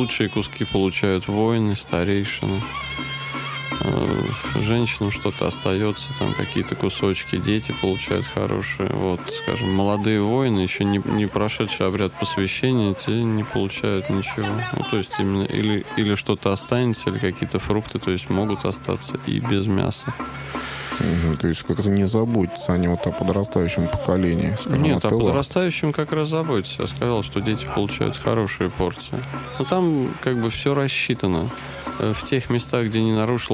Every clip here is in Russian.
лучшие куски получают воины, старейшины. Женщинам что-то остается, там какие-то кусочки, дети получают хорошие. Вот, скажем, молодые воины, еще не прошедший обряд посвящения, те не получают ничего. Ну, то есть именно или что-то останется, или какие-то фрукты, то есть могут остаться и без мяса. То есть как-то не заботятся они вот о подрастающем поколении. Скажем, нет, о подрастающем как раз заботятся. Я сказал, что дети получают хорошие порции. Но там как бы все рассчитано. В тех местах, где не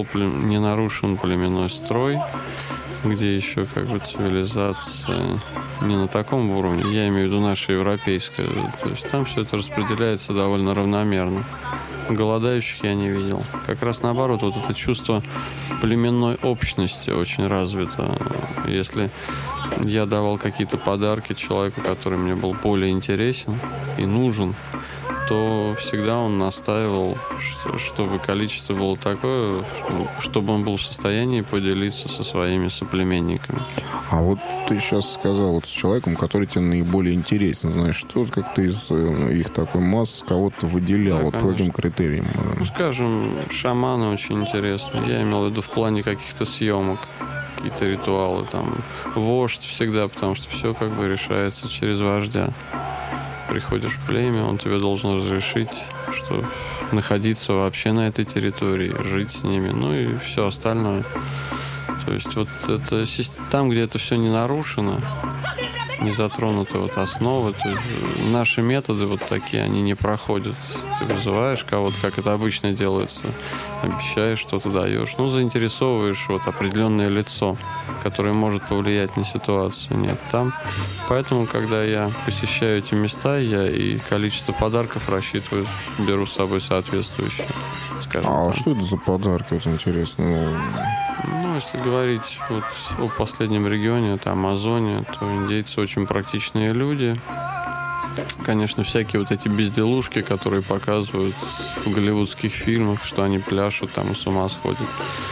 нарушен племенной строй, где еще как бы цивилизация не на таком уровне, я имею в виду наша европейская, то есть там все это распределяется довольно равномерно. Голодающих я не видел. Как раз наоборот, вот это чувство племенной общности очень развито. Если я давал какие-то подарки человеку, который мне был более интересен и нужен, то всегда он настаивал, чтобы количество было такое, чтобы он был в состоянии поделиться со своими соплеменниками. А вот ты сейчас сказал вот с человеком, который тебе наиболее интересен, знаешь, что вот как-то из их такой массы кого-то выделял, да, вот по каким критериям? Ну, скажем, шаманы очень интересны. Я имел в виду в плане каких-то съемок, какие-то ритуалы, там, вождь всегда, потому что все как бы решается через вождя. Приходишь в племя, он тебе должен разрешить, что находиться вообще на этой территории, жить с ними, ну и все остальное. То есть вот это там, где это все не нарушено, не затронута вот основа, то есть наши методы вот такие, они не проходят. Ты вызываешь кого-то, как это обычно делается, обещаешь, что-то даешь, ну, заинтересовываешь вот определенное лицо, которое может повлиять на ситуацию. Нет, там. Поэтому, когда я посещаю эти места, я и количество подарков рассчитываю, беру с собой соответствующие. А что это за подарки, вот интересно? Ну, если говорить вот о последнем регионе, это Амазония, то индейцы очень практичные люди. Конечно, всякие вот эти безделушки, которые показывают в голливудских фильмах, что они пляшут там и с ума сходят.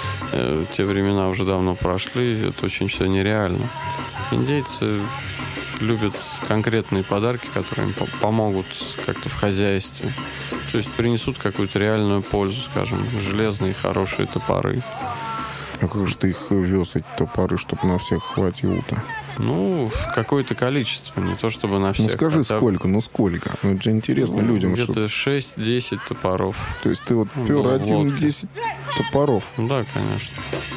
Те времена уже давно прошли, это очень все нереально. Индейцы любят конкретные подарки, которые им помогут как-то в хозяйстве. То есть принесут какую-то реальную пользу, скажем, железные хорошие топоры. А как же ты их вез, эти топоры, чтобы на всех хватило-то? Ну, какое-то количество, не то чтобы на всех. Ну, скажи, сколько? Ну, это же интересно людям. Где-то 6-10 топоров. То есть ты вот пёр один 10 топоров? Да, конечно.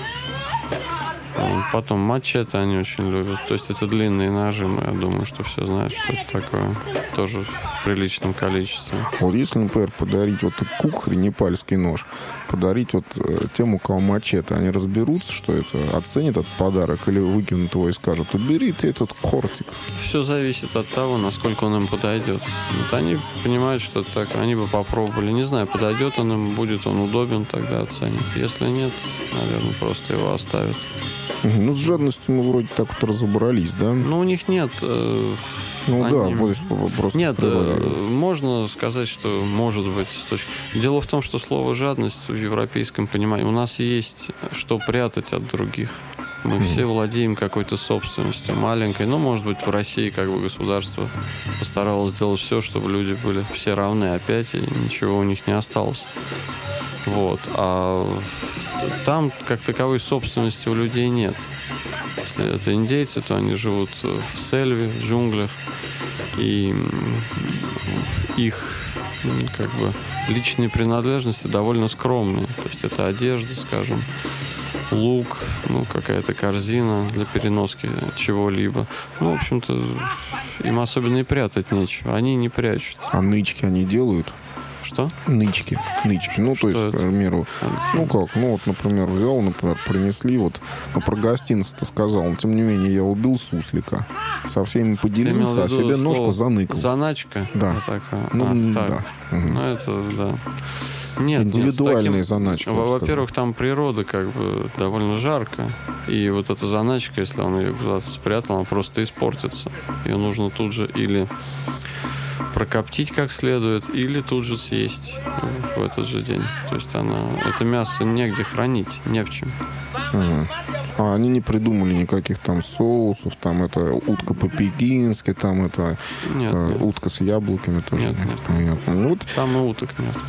Потом мачете они очень любят. То есть это длинные ножи, но я думаю, что все знают, что это такое. Тоже в приличном количестве. Вот если, например, подарить вот кухарь, непальский нож, подарить вот тем, у кого мачете, они разберутся, что это, оценят этот подарок или выкинут его и скажут: убери ты этот кортик? Все зависит от того, насколько он им подойдет. Вот они понимают, что это так, они бы попробовали. Не знаю, подойдет он им, будет он удобен, тогда оценят. Если нет, наверное, просто его оставят. Ну, с жадностью мы вроде так вот разобрались, да? Ну, у них нет... просто... Нет, можно сказать, что может быть. Дело в том, что слово «жадность» в европейском понимании... У нас есть что прятать от других. Мы все владеем какой-то собственностью маленькой. Ну, может быть, в России как бы государство постаралось сделать все, чтобы люди были все равны опять, и ничего у них не осталось. Вот. А там, как таковой, собственности у людей нет. Если это индейцы, то они живут в сельве, в джунглях. И их как бы личные принадлежности довольно скромные. То есть это одежда, скажем, лук, ну, какая-то корзина для переноски чего-либо. Ну, в общем-то, им особенно и прятать нечего. Они не прячут. А нычки они делают? Что? Нычки. Ну, что то есть, это? К примеру, ну как, ну вот, например, взял, например, принесли, вот, ну, про гостинцы ты сказал, но тем не менее я убил суслика, со всеми поделился, а себе ножку заныкал. Заначка? Да. Такая. Ну, так. Да. Ну, это, да. Нет, индивидуальные заначки. Во-первых, там природа как бы довольно жарко. И вот эта заначка, если он ее куда-то спрятал, она просто испортится. Ее нужно тут же или прокоптить как следует, или тут же съесть в этот же день. То есть это мясо негде хранить, не в чем. А они не придумали никаких там соусов, там это утка по-пекински, там это нет. утка с яблоками тоже? Нет. Понятно. Там и уток нет.